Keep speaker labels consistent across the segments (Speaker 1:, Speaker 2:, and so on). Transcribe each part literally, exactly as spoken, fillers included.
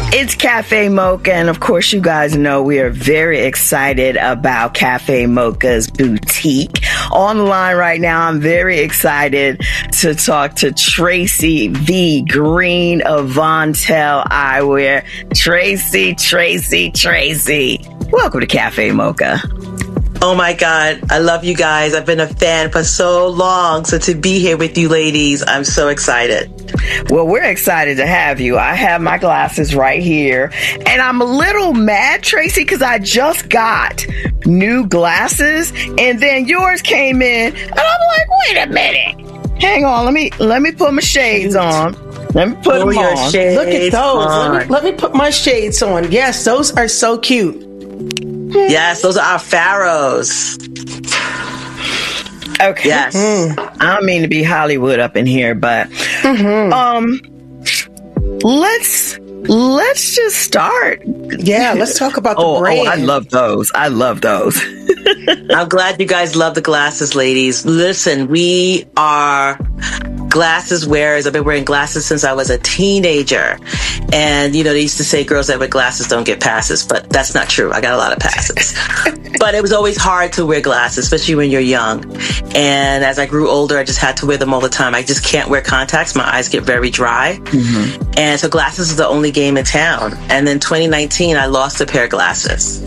Speaker 1: It's Cafe Mocha, and of course, you guys know we are very excited about Cafe Mocha's boutique. On the line right now, I'm very excited to talk to Tracy V. Green of Vontel Eyewear. Tracy, Tracy, Tracy. Welcome to Cafe Mocha.
Speaker 2: Oh my God, I love you guys. I've been a fan for so long. So to be here with you ladies, I'm so excited.
Speaker 1: Well, we're excited to have you. I have my glasses right here. And I'm a little mad, Tracy, because I just got new glasses. And then yours came in. And I'm like, wait a minute. Hang on. Let me let me put my shades on. Let me put
Speaker 2: oh,
Speaker 1: them on.
Speaker 3: Look at those. Let me, let me put my shades on. Yes, those are so cute.
Speaker 2: Yes, those are our pharaohs.
Speaker 1: Okay.
Speaker 2: Yes.
Speaker 1: Mm. I don't mean to be Hollywood up in here, but mm-hmm. um, let's let's just start.
Speaker 3: Yeah, let's talk about the
Speaker 1: oh,
Speaker 3: brand.
Speaker 1: Oh, I love those. I love those.
Speaker 2: I'm glad you guys love the glasses, ladies. Listen, we are glasses wearers. I've been wearing glasses since I was a teenager. And, you know, they used to say girls that wear glasses don't get passes, but that's not true. I got a lot of passes. But it was always hard to wear glasses, especially when you're young. And as I grew older, I just had to wear them all the time. I just can't wear contacts. My eyes get very dry. Mm-hmm. And so glasses is the only game in town. And then twenty nineteen, I lost a pair of glasses.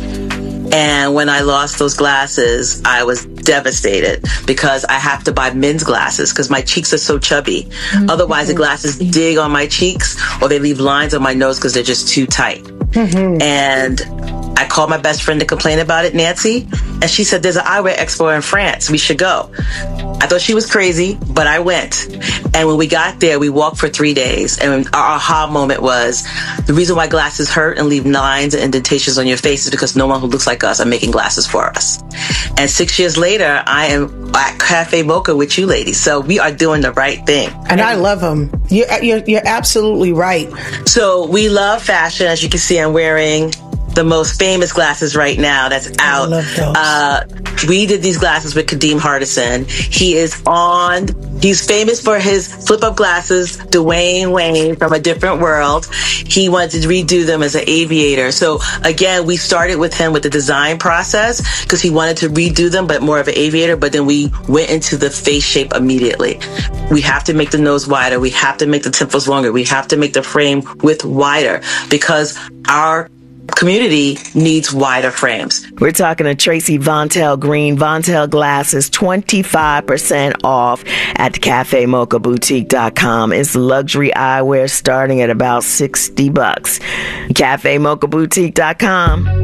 Speaker 2: And when I lost those glasses, I was devastated because I have to buy men's glasses because my cheeks are so chubby. Mm-hmm. Otherwise, the glasses dig on my cheeks or they leave lines on my nose because they're just too tight. Mm-hmm. And I called my best friend to complain about it, Nancy, and she said, there's an eyewear expo in France. We should go. I thought she was crazy, but I went. And when we got there, we walked for three days. And our aha moment was the reason why glasses hurt and leave lines and indentations on your face is because no one who looks like us are making glasses for us. And six years later, I am at Cafe Mocha with you ladies. So we are doing the right thing.
Speaker 3: And, and I love them. You're, you're, you're absolutely right.
Speaker 2: So we love fashion. As you can see, I'm wearing the most famous glasses right now that's out.
Speaker 3: I love those.
Speaker 2: Uh, we did these glasses with Kadeem Hardison. He is on, he's famous for his flip-up glasses, Dwayne Wayne from A Different World. He wanted to redo them as an aviator. So again, we started with him with the design process because he wanted to redo them, but more of an aviator. But then we went into the face shape immediately. We have to make the nose wider. We have to make the temples longer. We have to make the frame width wider because our community needs wider frames.
Speaker 1: We're talking to Tracy Vontel Green. Vontel glasses, twenty-five percent off at cafe mocha boutique dot com. It's luxury eyewear starting at about sixty bucks. cafe mocha boutique dot com.